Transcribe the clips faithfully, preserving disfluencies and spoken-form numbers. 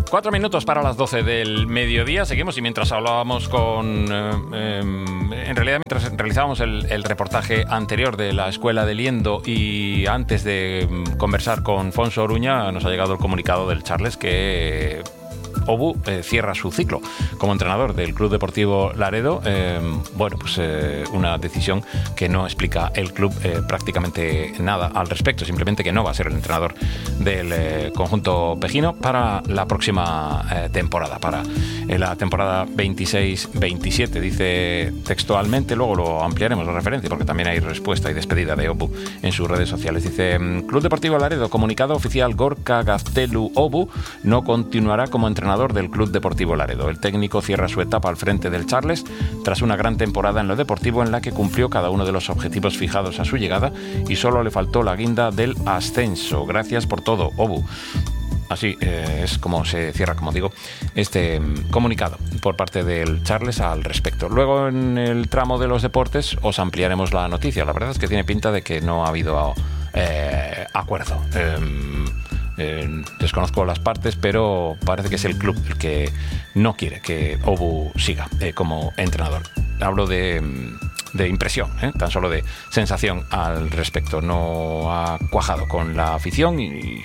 Cuatro minutos para las doce del mediodía. Seguimos y mientras hablábamos con... Eh, eh, en realidad, mientras realizábamos el, el reportaje anterior de la Escuela de Liendo y antes de conversar con Fonso Oruña, nos ha llegado el comunicado del Charles que... Obu eh, cierra su ciclo como entrenador del Club Deportivo Laredo. Eh, bueno, pues eh, una decisión que no explica el club eh, prácticamente nada al respecto, simplemente que no va a ser el entrenador del eh, conjunto pejino para la próxima eh, temporada, para eh, la temporada veintiséis veintisiete, dice textualmente. Luego lo ampliaremos la referencia porque también hay respuesta y despedida de Obu en sus redes sociales. Dice: Club Deportivo Laredo, comunicado oficial, Gorka Gaztelu Obu no continuará como entrenador del Club Deportivo Laredo. El técnico cierra su etapa al frente del Charles tras una gran temporada en lo deportivo en la que cumplió cada uno de los objetivos fijados a su llegada y solo le faltó la guinda del ascenso. Gracias por todo, Obu. Así eh, es como se cierra, como digo, este comunicado por parte del Charles al respecto. Luego, en el tramo de los deportes, os ampliaremos la noticia. La verdad es que tiene pinta de que no ha habido eh, acuerdo. Eh, Eh, desconozco las partes, pero parece que es el club el que no quiere que Obu siga eh, como entrenador. Hablo de, de impresión, ¿eh? tan solo de sensación al respecto. No ha cuajado con la afición y,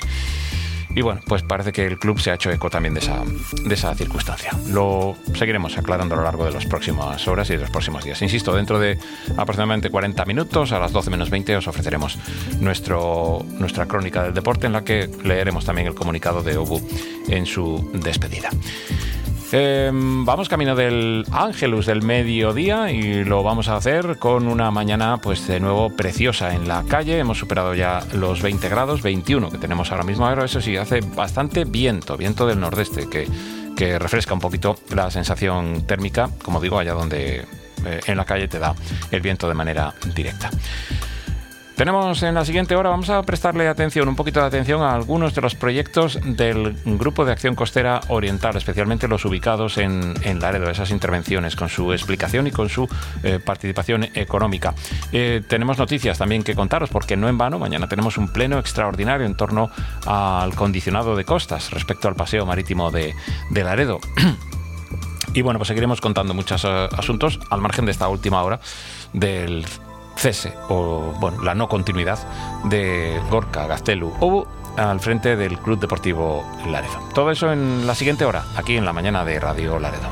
y bueno, pues parece que el club se ha hecho eco también de esa, de esa circunstancia. Lo seguiremos aclarando a lo largo de las próximas horas y de los próximos días. Insisto, dentro de aproximadamente cuarenta minutos, a las doce menos veinte, os ofreceremos nuestro, nuestra crónica del deporte, en la que leeremos también el comunicado de Obu en su despedida. Eh, vamos camino del Ángelus del mediodía y lo vamos a hacer con una mañana pues de nuevo preciosa en la calle. Hemos superado ya los veinte grados, veintiuno que tenemos ahora mismo. Ahora eso sí, hace bastante viento, viento del nordeste que, que refresca un poquito la sensación térmica, como digo, allá donde eh, en la calle te da el viento de manera directa. Tenemos en la siguiente hora, vamos a prestarle atención, un poquito de atención a algunos de los proyectos del Grupo de Acción Costera Oriental, especialmente los ubicados en, en Laredo, esas intervenciones con su explicación y con su eh, participación económica. Eh, tenemos noticias también que contaros, porque no en vano, mañana tenemos un pleno extraordinario en torno al condicionado de costas respecto al paseo marítimo de, de Laredo. Y bueno, pues seguiremos contando muchos uh, asuntos al margen de esta última hora del cese o bueno, la no continuidad de Gorka Gaztelu Obu al frente del Club Deportivo Laredo. Todo eso en la siguiente hora, aquí en la mañana de Radio Laredo.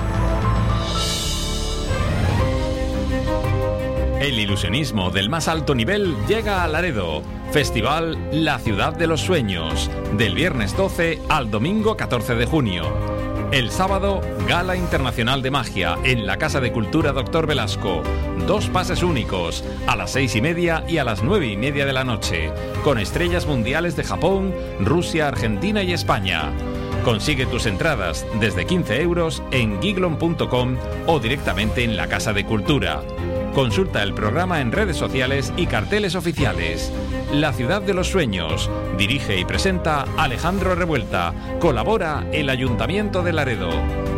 El ilusionismo del más alto nivel llega a Laredo. Festival La Ciudad de los Sueños, del viernes doce al domingo catorce de junio. El sábado, Gala Internacional de Magia en la Casa de Cultura Doctor Velasco. Dos pases únicos, a las seis y media y a las nueve y media de la noche, con estrellas mundiales de Japón, Rusia, Argentina y España. Consigue tus entradas desde quince euros en giglon punto com o directamente en la Casa de Cultura. Consulta el programa en redes sociales y carteles oficiales. La Ciudad de los Sueños. Dirige y presenta Alejandro Revuelta. Colabora el Ayuntamiento de Laredo.